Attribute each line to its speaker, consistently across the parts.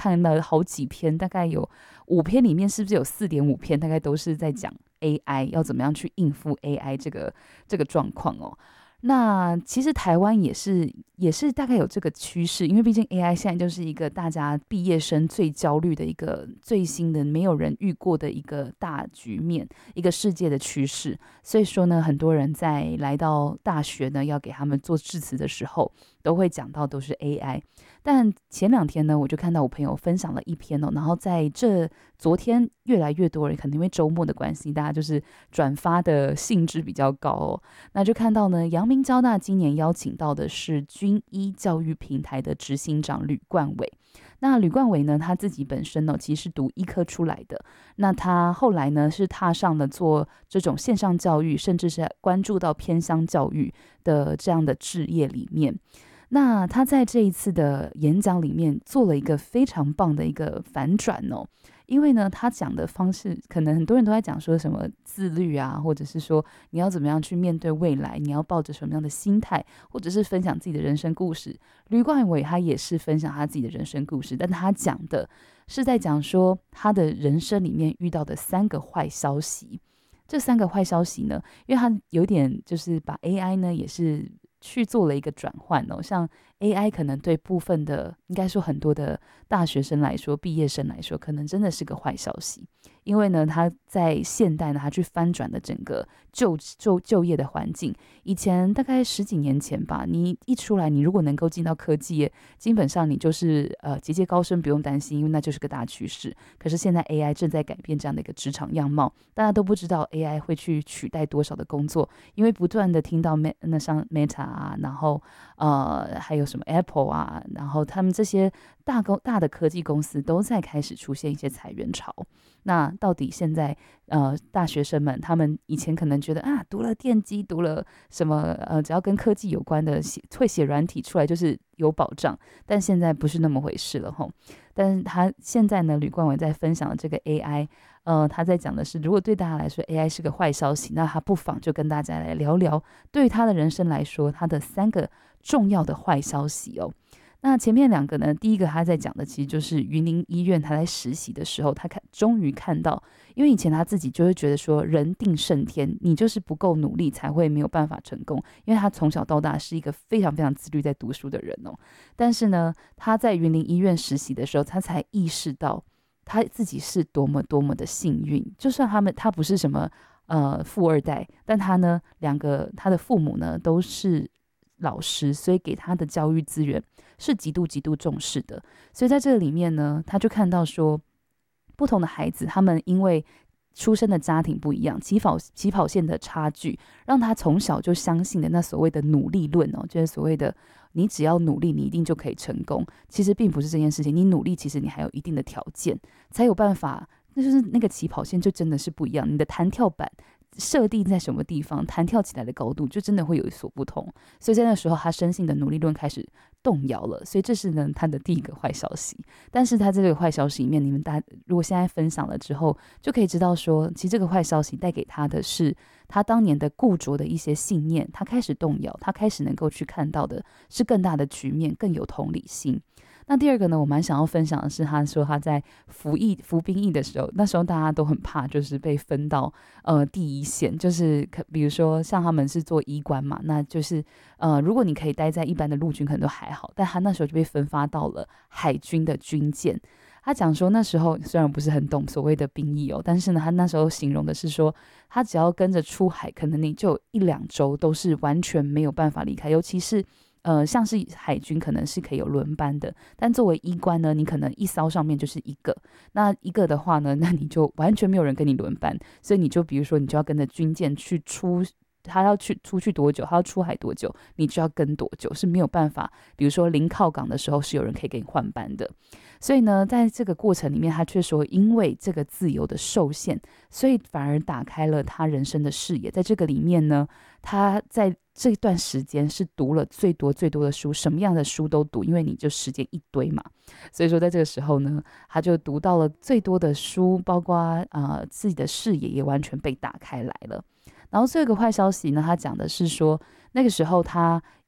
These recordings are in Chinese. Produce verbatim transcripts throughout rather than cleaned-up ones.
Speaker 1: 看了好几篇，大概有五篇里面是不是有四点五篇大概都是在讲 A I 要怎么样去应付 A I 这个这个状况哦。那其实台湾也是也是大概有这个趋势，因为毕竟 A I 现在就是一个大家毕业生最焦虑的一个最新的没有人遇过的一个大局面，一个世界的趋势。所以说呢，很多人在来到大学呢，要给他们做致辞的时候，都会讲到都是 A I。但前两天呢，我就看到我朋友分享了一篇哦，然后在这昨天越来越多人，可能因为周末的关系，大家就是转发的兴致比较高哦。那就看到呢，阳明交大今年邀请到的是军医教育平台的执行长吕冠伟。那吕冠伟呢，他自己本身呢，其实是读医科出来的。那他后来呢，是踏上了做这种线上教育，甚至是关注到偏乡教育的这样的志业里面。那他在这一次的演讲里面做了一个非常棒的一个反转哦，因为呢，他讲的方式可能很多人都在讲说什么自律啊，或者是说你要怎么样去面对未来，你要抱着什么样的心态，或者是分享自己的人生故事。吕冠伟他也是分享他自己的人生故事，但他讲的是在讲说他的人生里面遇到的三个坏消息。这三个坏消息呢，因为他有点就是把 A I 呢也是去做了一个转换哦，像 A I 可能对部分的，应该说很多的大学生来说，毕业生来说，可能真的是个坏消息，因为呢，他在现代呢，他去翻转了整个就就就业的环境。以前大概十几年前吧，你一出来，你如果能够进到科技业，基本上你就是呃节节高升，不用担心，因为那就是个大趋势。可是现在 A I 正在改变这样的一个职场样貌，大家都不知道 A I 会去取代多少的工作，因为不断的听到 Me 那像 Meta 啊，然后呃还有什么 Apple 啊，然后他们这些大公大的科技公司都在开始出现一些裁员潮。那到底现在呃大学生们，他们以前可能觉得啊，读了电机，读了什么呃只要跟科技有关的写会写软体出来就是有保障，但现在不是那么回事了吼。但是他现在呢，吕冠伟在分享的这个 A I， 呃，他在讲的是，如果对大家来说 A I 是个坏消息，那他不妨就跟大家来聊聊，对于他的人生来说，他的三个重要的坏消息哦。那前面两个呢，第一个他在讲的其实就是云林医院他在实习的时候，他看终于看到，因为以前他自己就会觉得说人定胜天，你就是不够努力才会没有办法成功，因为他从小到大是一个非常非常自律在读书的人哦。但是呢，他在云林医院实习的时候，他才意识到他自己是多么多么的幸运，就算他们他不是什么呃富二代，但他呢两个他的父母呢都是老师，所以给他的教育资源是极度极度重视的。所以在这个里面呢，他就看到说，不同的孩子他们因为出生的家庭不一样，起跑起跑线的差距，让他从小就相信的那所谓的努力论哦，就是所谓的你只要努力，你一定就可以成功。其实并不是这件事情，你努力其实你还有一定的条件，才有办法。那就是那个起跑线就真的是不一样，你的弹跳板设定在什么地方，弹跳起来的高度就真的会有所不同。所以在那时候，他深信的努力论开始动摇了。所以这是呢他的第一个坏消息。但是他这个坏消息里面，你们大如果现在分享了之后，就可以知道说，其实这个坏消息带给他的是他当年的固着的一些信念，他开始动摇，他开始能够去看到的是更大的局面，更有同理心。那第二个呢，我蛮想要分享的是，他说他在服役服兵役的时候，那时候大家都很怕，就是被分到呃第一线，就是可比如说像他们是做医官嘛，那就是呃如果你可以待在一般的陆军，可能都还好，但他那时候就被分发到了海军的军舰。他讲说那时候虽然不是很懂所谓的兵役哦，但是呢，他那时候形容的是说，他只要跟着出海，可能你就有一两周都是完全没有办法离开，尤其是呃，像是海军可能是可以有轮班的，但作为医官呢，你可能一艘上面就是一个，那一个的话呢，那你就完全没有人跟你轮班，所以你就比如说你就要跟着军舰去出。他要去出去多久，他要出海多久，你就要跟多久，是没有办法。比如说临靠港的时候，是有人可以给你换班的。所以呢，在这个过程里面，他却说，因为这个自由的受限，所以反而打开了他人生的视野。在这个里面呢，他在这段时间是读了最多最多的书，什么样的书都读，因为你就时间一堆嘛。所以说，在这个时候呢，他就读到了最多的书，包括呃自己的视野也完全被打开来了。然后这个坏消息呢，他讲的是说，那个时候他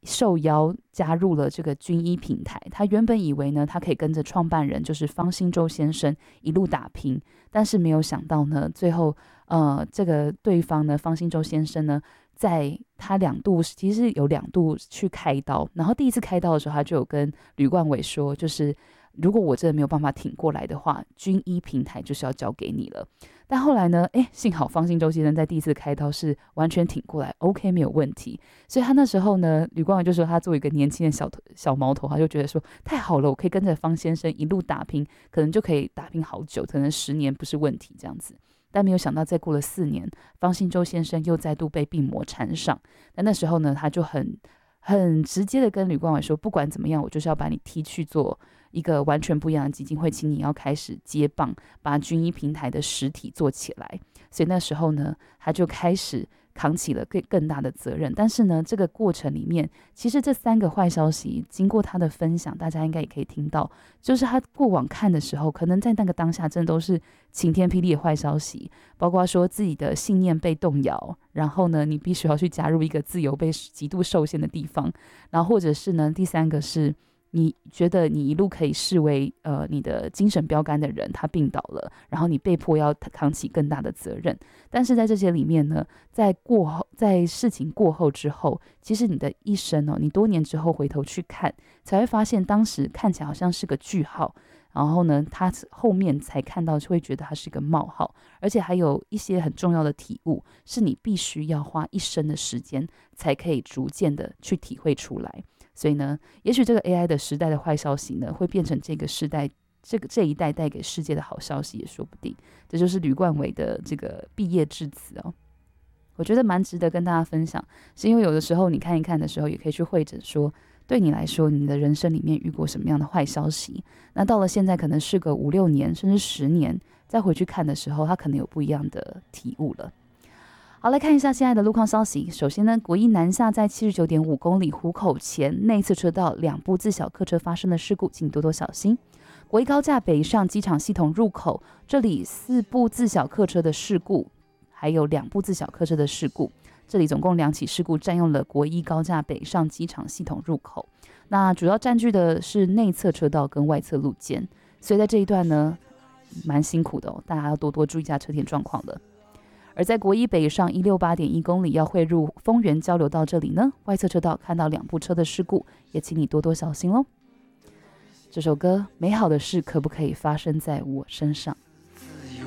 Speaker 1: 受邀加入了这个军医平台。他原本以为呢，他可以跟着创办人就是方兴洲先生一路打拼，但是没有想到呢，最后呃，这个对方呢，方兴洲先生呢，在他两度其实有两度去开刀，然后第一次开刀的时候，他就有跟吕冠伟说，就是如果我真的没有办法挺过来的话，军医平台就是要交给你了。但后来呢，哎，幸好方兴洲先生在第一次开刀是完全挺过来 ，OK 没有问题。所以他那时候呢，吕冠伟就说他作为一个年轻的小小毛头，他就觉得说太好了，我可以跟着方先生一路打拼，可能就可以打拼好久，可能十年不是问题这样子。但没有想到，再过了四年，方兴洲先生又再度被病魔缠上。那那时候呢，他就很很直接的跟吕冠伟说，不管怎么样，我就是要把你踢去做一个完全不一样的基金会，请你要开始接棒，把军医平台的实体做起来。所以那时候呢，他就开始扛起了更更大的责任。但是呢，这个过程里面，其实这三个坏消息，经过他的分享，大家应该也可以听到，就是他过往看的时候，可能在那个当下，真的都是晴天霹雳的坏消息，包括说自己的信念被动摇，然后呢，你必须要去加入一个自由被极度受限的地方，然后或者是呢，第三个是，你觉得你一路可以视为呃你的精神标杆的人，他病倒了，然后你被迫要扛起更大的责任。但是在这些里面呢，在过后，在事情过后之后，其实你的一生哦，你多年之后回头去看，才会发现当时看起来好像是个句号，然后呢，他后面才看到，就会觉得它是一个冒号，而且还有一些很重要的体悟，是你必须要花一生的时间，才可以逐渐的去体会出来。所以呢，也许这个 A I 的时代的坏消息呢，会变成这个时代这个这一代带给世界的好消息也说不定。这就是吕冠伟的这个毕业致辞哦，我觉得蛮值得跟大家分享，是因为有的时候你看一看的时候，也可以去会诊说，对你来说，你的人生里面遇过什么样的坏消息？那到了现在，可能是个五六年，甚至十年，再回去看的时候，他可能有不一样的体悟了。好，来看一下现在的路况消息。首先呢，国一南下在七十九点五公里湖口前内侧车道两部自小客车发生的事故，请多多小心。国一高架北上机场系统入口，这里四部自小客车的事故，还有两部自小客车的事故，这里总共两起事故占用了国一高架北上机场系统入口。那主要占据的是内侧车道跟外侧路肩，所以在这一段呢，蛮辛苦的哦，大家要多多注意一下车田状况了。而在国一北上一百六十八点一公里要汇入丰原交流道这里呢，外侧车道看到两部车的事故，也请你多多小心咯。这首歌《美好的事可不可以发生在我身上》。